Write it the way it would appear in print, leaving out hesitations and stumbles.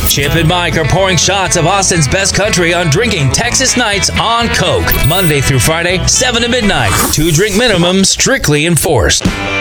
Chip and Mike are pouring shots of Austin's best country on Drinking Texas Nights on Coke. Monday through Friday, 7 to midnight. 2 drink minimum strictly enforced.